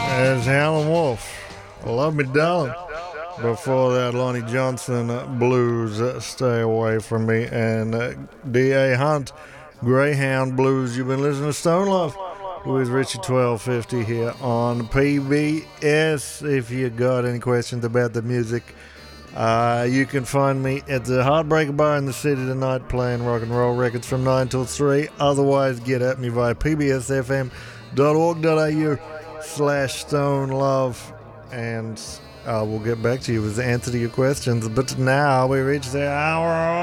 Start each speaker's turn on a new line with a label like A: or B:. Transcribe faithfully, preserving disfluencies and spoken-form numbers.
A: There's Howlin' Wolf. Love Me Darling. Before that, Lonnie Johnson, uh, Blues, uh, Stay Away From Me, and uh, D A. Hunt, Greyhound Blues. You've been listening to Stone Love with Richie twelve fifty here on P B S. If you got any questions about the music, uh, you can find me at the Heartbreaker Bar in the city tonight playing rock and roll records from nine till three. Otherwise, get at me via p b s f m dot org dot a u slash Stone Love, and uh, we'll get back to you with the answer to your questions. But now we reach the hour